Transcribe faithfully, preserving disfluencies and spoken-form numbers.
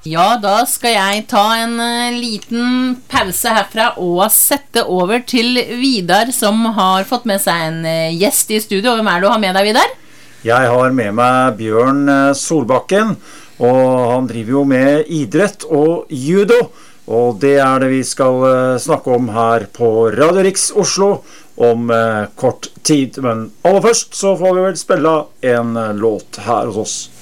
Ja, da skal jeg ta en uh, liten pause herfra og sette over til Vidar, som har fått med seg en uh, gjest i studio. Hvem er det du har med deg, Vidar? Jeg har med meg Bjørn Solbakken, og han driver jo med idrett og judo, og det er det vi skal uh, snakke om her på Radio Riks Oslo om uh, kort tid. Men aller først så får vi vel spille en uh, låt her hos oss.